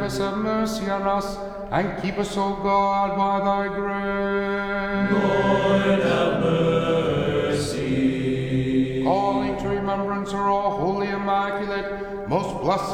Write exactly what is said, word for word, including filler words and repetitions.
forgiveness, have mercy on us, and keep us, O God, by thy grace. Lord, have mercy. Calling to remembrance her all holy, immaculate, most blessed